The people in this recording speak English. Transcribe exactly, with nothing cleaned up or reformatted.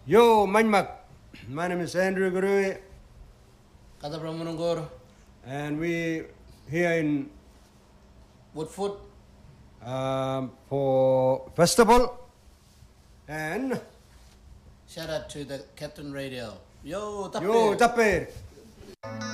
Yo, Manmak. My name is Andrew Gurui. Kata Pramunungur. And we here in Woodfoot. Um, for festival. And shout out to the Captain Radio. Yo, Yo, Tapir.